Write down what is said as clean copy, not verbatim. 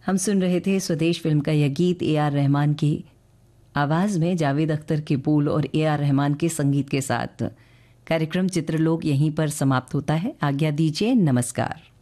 हम सुन रहे थे स्वदेश फिल्म का यह गीत ए.आर. रहमान की आवाज़ में, जावेद अख्तर के बोल और ए.आर. रहमान के संगीत के साथ। कार्यक्रम चित्रलोक यहीं पर समाप्त होता है। आज्ञा दीजिए, नमस्कार।